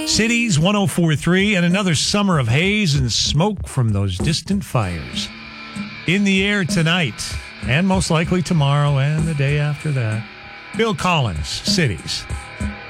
Cities 104.3, and another summer of haze and smoke from those distant fires. In the air tonight, and most likely tomorrow and the day after that. Bill Collins, Cities.